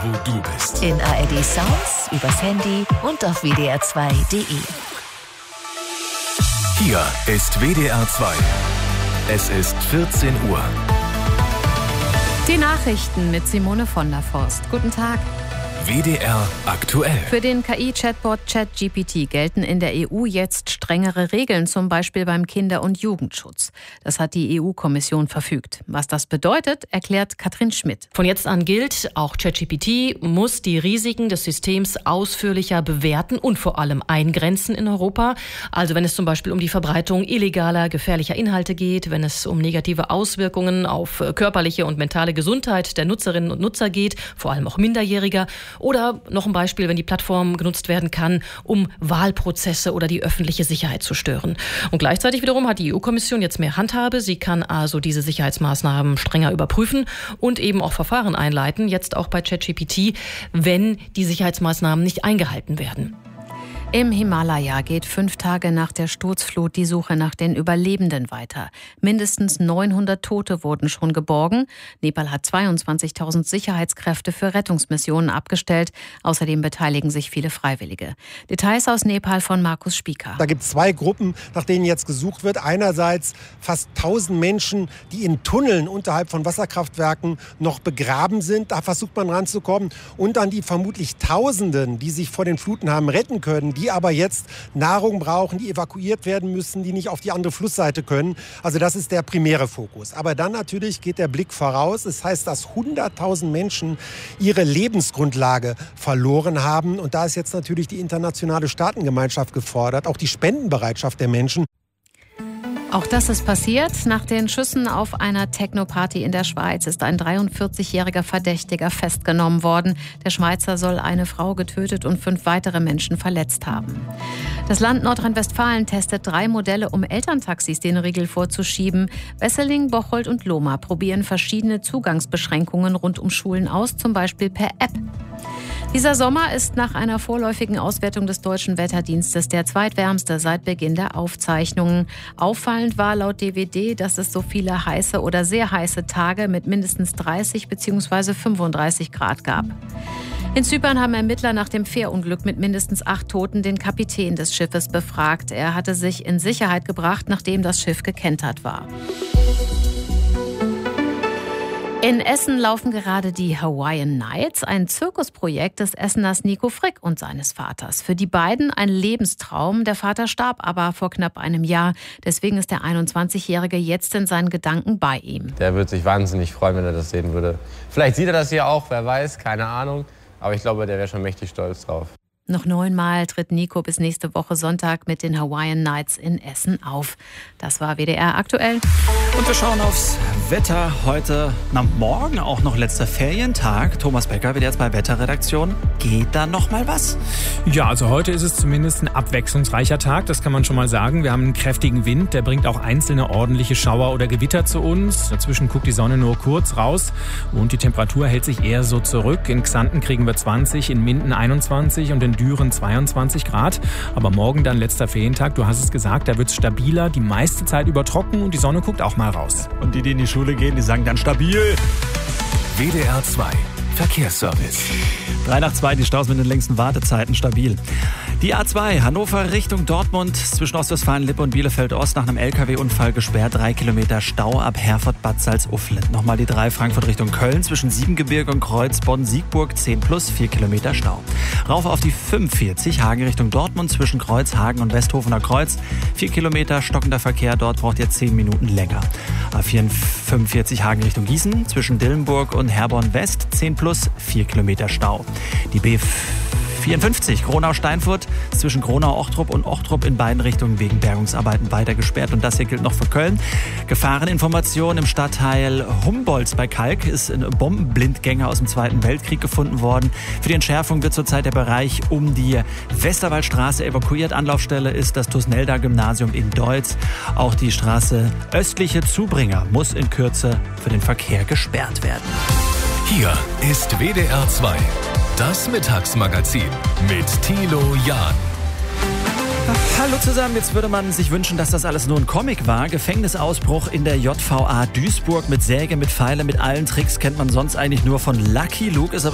wo du bist. In ARD Sounds, übers Handy und auf WDR2.de. Hier ist WDR 2. Es ist 14 Uhr. Die Nachrichten mit Simone von der Forst. Guten Tag. WDR aktuell. Für den KI-Chatbot ChatGPT gelten in der EU jetzt strengere Regeln, zum Beispiel beim Kinder- und Jugendschutz. Das hat die EU-Kommission verfügt. Was das bedeutet, erklärt Katrin Schmidt. Von jetzt an gilt, auch ChatGPT muss die Risiken des Systems ausführlicher bewerten und vor allem eingrenzen in Europa. Also wenn es zum Beispiel um die Verbreitung illegaler, gefährlicher Inhalte geht, wenn es um negative Auswirkungen auf körperliche und mentale Gesundheit der Nutzerinnen und Nutzer geht, vor allem auch Minderjähriger. Oder noch ein Beispiel, wenn die Plattform genutzt werden kann, um Wahlprozesse oder die öffentliche Sicherheit zu stören. Und gleichzeitig wiederum hat die EU-Kommission jetzt mehr Handhabe. Sie kann also diese Sicherheitsmaßnahmen strenger überprüfen und eben auch Verfahren einleiten, jetzt auch bei ChatGPT, wenn die Sicherheitsmaßnahmen nicht eingehalten werden. Im Himalaya geht 5 Tage nach der Sturzflut die Suche nach den Überlebenden weiter. Mindestens 900 Tote wurden schon geborgen. Nepal hat 22.000 Sicherheitskräfte für Rettungsmissionen abgestellt. Außerdem beteiligen sich viele Freiwillige. Details aus Nepal von Markus Spieker. Da gibt es 2 Gruppen, nach denen jetzt gesucht wird. Einerseits fast 1000 Menschen, die in Tunneln unterhalb von Wasserkraftwerken noch begraben sind. Da versucht man ranzukommen. Und dann die vermutlich Tausenden, die sich vor den Fluten haben retten können, die aber jetzt Nahrung brauchen, die evakuiert werden müssen, die nicht auf die andere Flussseite können. Also das ist der primäre Fokus. Aber dann natürlich geht der Blick voraus. Das heißt, dass 100.000 Menschen ihre Lebensgrundlage verloren haben. Und da ist jetzt natürlich die internationale Staatengemeinschaft gefordert, auch die Spendenbereitschaft der Menschen. Auch das ist passiert. Nach den Schüssen auf einer Techno-Party in der Schweiz ist ein 43-jähriger Verdächtiger festgenommen worden. Der Schweizer soll eine Frau getötet und 5 weitere Menschen verletzt haben. Das Land Nordrhein-Westfalen testet 3 Modelle, um Elterntaxis den Riegel vorzuschieben. Wesseling, Bocholt und Lohmar probieren verschiedene Zugangsbeschränkungen rund um Schulen aus, zum Beispiel per App. Dieser Sommer ist nach einer vorläufigen Auswertung des Deutschen Wetterdienstes der zweitwärmste seit Beginn der Aufzeichnungen. Auffallend war laut DWD, dass es so viele heiße oder sehr heiße Tage mit mindestens 30 bzw. 35 Grad gab. In Zypern haben Ermittler nach dem Fährunglück mit mindestens 8 Toten den Kapitän des Schiffes befragt. Er hatte sich in Sicherheit gebracht, nachdem das Schiff gekentert war. In Essen laufen gerade die Hawaiian Nights, ein Zirkusprojekt des Esseners Nico Frick und seines Vaters. Für die beiden ein Lebenstraum. Der Vater starb aber vor knapp einem Jahr. Deswegen ist der 21-Jährige jetzt in seinen Gedanken bei ihm. Der wird sich wahnsinnig freuen, wenn er das sehen würde. Vielleicht sieht er das hier auch, wer weiß, keine Ahnung. Aber ich glaube, der wäre schon mächtig stolz drauf. Noch 9-mal tritt Nico bis nächste Woche Sonntag mit den Hawaiian Nights in Essen auf. Das war WDR aktuell. Und wir schauen aufs Wetter heute. Morgen auch noch letzter Ferientag. Thomas Becker wird jetzt bei Wetterredaktion. Geht da noch mal was? Ja, also heute ist es zumindest ein abwechslungsreicher Tag. Das kann man schon mal sagen. Wir haben einen kräftigen Wind. Der bringt auch einzelne ordentliche Schauer oder Gewitter zu uns. Dazwischen guckt die Sonne nur kurz raus. Und die Temperatur hält sich eher so zurück. In Xanten kriegen wir 20, in Minden 21 und in Düren 22 Grad. Aber morgen dann letzter Ferientag, du hast es gesagt, da wird es stabiler, die meiste Zeit über trocken und die Sonne guckt auch mal raus. Und die in die Schule gehen, die sagen dann stabil. WDR 2 Verkehrsservice. 3 nach 2, die Staus mit den längsten Wartezeiten stabil. Die A2 Hannover Richtung Dortmund zwischen Ostwestfalen-Lippe und Bielefeld-Ost nach einem LKW-Unfall gesperrt. 3 Kilometer Stau ab Herford-Bad Salzuflen. Nochmal die 3 Frankfurt Richtung Köln zwischen Siebengebirge und Kreuz Bonn-Siegburg 10 plus 4 Kilometer Stau. Rauf auf die 45 Hagen Richtung Dortmund zwischen Kreuz, Hagen und Westhofener Kreuz. 4 Kilometer stockender Verkehr, dort braucht ihr 10 Minuten länger. A45 Hagen Richtung Gießen zwischen Dillenburg und Herborn West 10 plus 4 Kilometer Stau. Die B54 Gronau-Steinfurt zwischen Gronau-Ochtrup und Ochtrup in beiden Richtungen wegen Bergungsarbeiten weiter gesperrt. Und das hier gilt noch für Köln. Gefahreninformation im Stadtteil Humboldts bei Kalk ist ein Bombenblindgänger aus dem Zweiten Weltkrieg gefunden worden. Für die Entschärfung wird zurzeit der Bereich um die Westerwaldstraße evakuiert. Anlaufstelle ist das Tusnelda-Gymnasium in Deutz. Auch die Straße östliche Zubringer muss in Kürze für den Verkehr gesperrt werden. Hier ist WDR 2. Das Mittagsmagazin mit Thilo Jahn. Hallo zusammen, jetzt würde man sich wünschen, dass das alles nur ein Comic war. Gefängnisausbruch in der JVA Duisburg mit Säge, mit Pfeile, mit allen Tricks kennt man sonst eigentlich nur von Lucky Luke. Ist aber